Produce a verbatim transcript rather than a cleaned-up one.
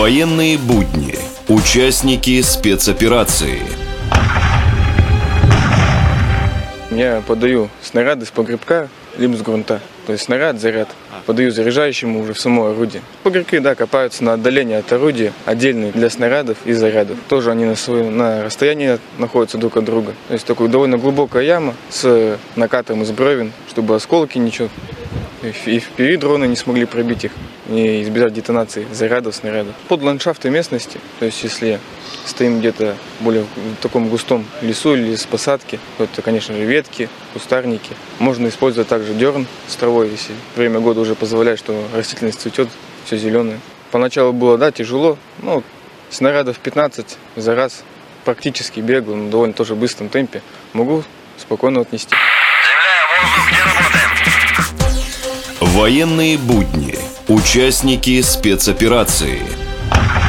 Военные будни. Участники спецоперации. Я подаю снаряды с погребка, либо с грунта. То есть снаряд, заряд. Подаю заряжающему уже в само орудие. Погребки, да, копаются на отдалении от орудия, отдельные для снарядов и зарядов. Тоже они на, свое, на расстоянии находятся друг от друга. То есть такая довольно глубокая яма с накатом из бревен, чтобы осколки ничего и впереди дроны не смогли пробить их и избежать детонации зарядов, снарядов. Под ландшафты местности, то есть если стоим где-то более в таком густом лесу или с посадки, то это, конечно же, ветки, кустарники. Можно использовать также дерн с травой, если время года уже позволяет, что растительность цветет, все зеленое. Поначалу было, да, тяжело, но снарядов пятнадцать за раз практически бегал, но довольно тоже быстром темпе. Могу спокойно отнести. Земля, воздух, где работаем? Военные будни. Участники спецоперации.